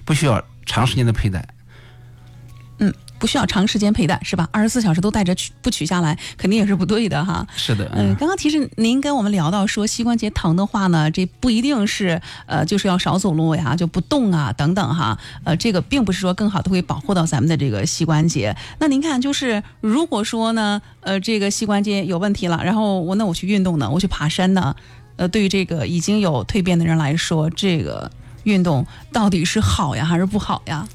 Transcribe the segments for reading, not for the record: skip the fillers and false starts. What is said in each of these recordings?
不需要长时间的佩戴。 不需要长时间佩戴是吧？24小时都戴着不取下来，肯定也是不对的哈。 是的， 刚刚其实您跟我们聊到说，膝关节疼的话呢，这不一定是就是要少走路呀，就不动啊等等哈。这个并不是说更好的会保护到咱们的这个膝关节。那您看，就是如果说呢，这个膝关节有问题了，然后我去运动呢，我去爬山呢，对于这个已经有蜕变的人来说，这个运动到底是好呀还是不好呀？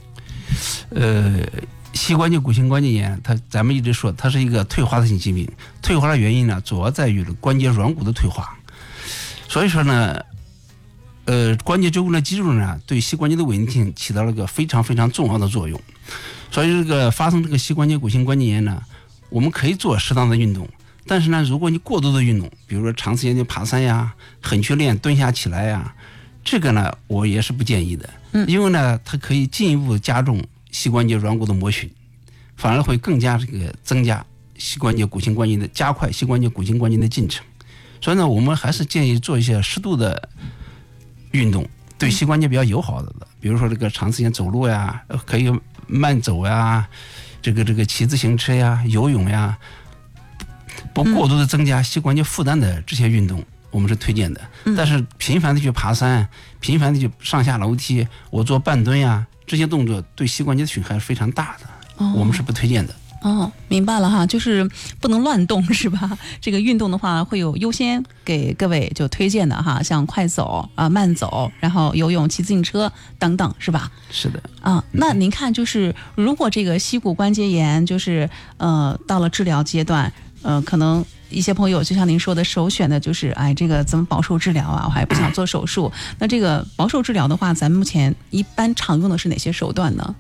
膝关节骨性关节炎，咱们一直说它是一个退化性疾病，退化的原因呢，主要在于关节软骨的退化。所以说呢，关节周围的肌肉呢，对膝关节的稳定性起到了一个非常非常重要的作用。所以这个发生这个膝关节骨性关节炎呢，我们可以做适当的运动，但是呢，如果你过度的运动，比如说长时间的爬山呀，狠去练蹲下起来呀，这个呢，我也是不建议的，因为呢，它可以进一步加重膝关节软骨的磨损，反而会更加这个增加膝关节骨性关节的加快膝关节骨性关节的进程。所以呢，我们还是建议做一些适度的运动，对膝关节比较友好的，比如说这个长时间走路呀，可以慢走呀，这个骑自行车呀，游泳呀，不过度的增加膝关节负担的这些运动，我们是推荐的。但是频繁的去爬山，频繁的去上下楼梯，我做半蹲呀，这些动作对膝关节的损害是非常大的，我们是不推荐的。 明白了哈，就是不能乱动是吧？这个运动的话会有优先给各位就推荐的哈，像快走慢走，然后游泳、骑自行车等等是吧？ 是的。 那您看，就是如果这个膝骨关节炎就是到了治疗阶段，可能一些朋友就像您说的，首选的就是这个怎么保守治疗啊？我还不想做手术。那这个保守治疗的话，咱们目前一般常用的是哪些手段呢？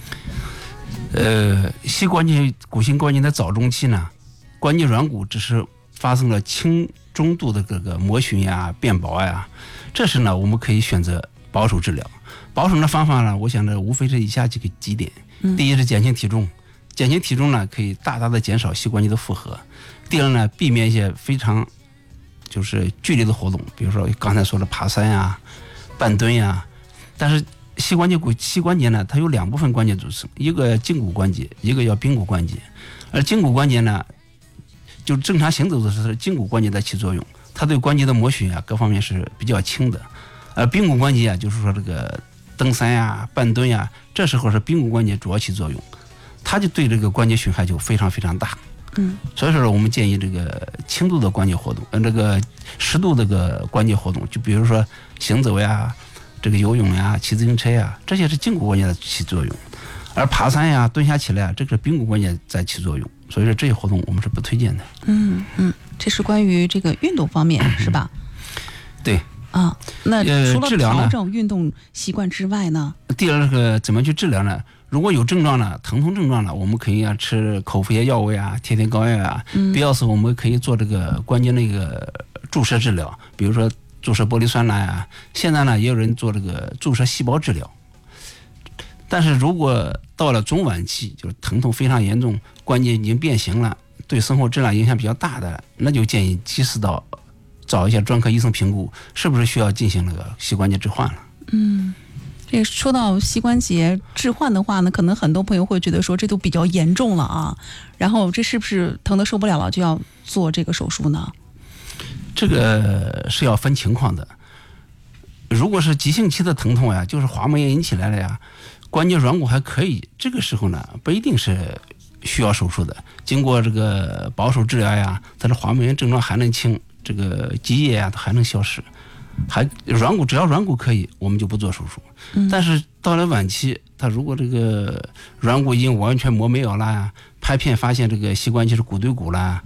膝关节骨性关节的早中期呢，关节软骨只是发生了轻中度的这个磨损呀、变薄呀，这时呢，我们可以选择保守治疗。保守的方法呢，我想呢，无非是以下几点。第一是减轻体重，减轻体重呢，可以大大的减少膝关节的负荷。第二呢，避免一些非常就是剧烈的活动，比如说刚才说的爬山呀、半蹲呀。但是膝关节呢，它有2部分关节组成，一个胫骨关节，一个叫髌骨关节。而胫骨关节呢，就正常行走的时候，胫骨关节在起作用，它对关节的磨损啊各方面是比较轻的。而髌骨关节啊，就是说这个登山呀、半蹲呀，这时候是髌骨关节主要起作用，它就对这个关节损害就非常非常大。所以说我们建议这个轻度的关节活动，这个适度这个关节活动，就比如说行走呀、这个游泳呀、骑自行车呀，这些是胫骨关节的起作用，而爬山呀、蹲下起来这个是髌骨关节在起作用，所以说这些活动我们是不推荐的。 这是关于这个运动方面是吧？ 对。 那除了治疗调整运动习惯之外呢？ 第二个怎么去治疗呢？如果有症状了，疼痛症状了，我们可以吃口服液药物呀、贴膏药呀，必要时我们可以做这个关节那个注射治疗，比如说注射玻璃酸钠呀。现在呢，也有人做这个注射细胞治疗。但是如果到了中晚期，就是疼痛非常严重，关节已经变形了，对生活质量影响比较大的，那就建议及时找一下专科医生评估，是不是需要进行那个膝关节置换了。 这个说到膝关节置换的话呢，可能很多朋友会觉得说这都比较严重了啊，然后这是不是疼得受不了了就要做这个手术呢？ 这个是要分情况的。如果是急性期的疼痛呀，就是滑膜炎引起来了呀，关节软骨还可以，这个时候呢不一定是需要手术的。经过这个保守治疗呀，它的滑膜炎症状还能轻，这个积液呀它还能消失。只要软骨可以，我们就不做手术。但是到了晚期，它如果这个软骨已经完全磨没有了呀，拍片发现这个膝关节是骨对骨了，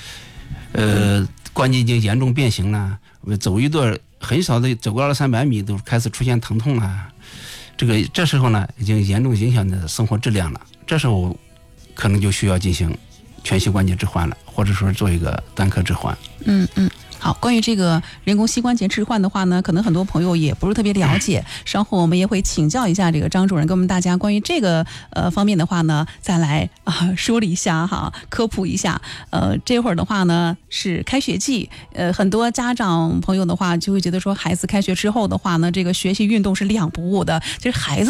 关节已经严重变形了，走一段很少的走个200-300米都开始出现疼痛了，这时候呢已经严重影响的生活质量了，这时候可能就需要进行全膝关节置换了，或者说做一个单颗置换。 好，关于这个人工膝关节置换的话呢，可能很多朋友也不是特别了解，稍后我们也会请教一下这个张主任，跟我们大家关于这个方面的话呢，再来说了一下哈，科普一下。这会儿的话呢是开学季，很多家长朋友的话就会觉得说，孩子开学之后的话呢，这个学习运动是两不误的，其实孩子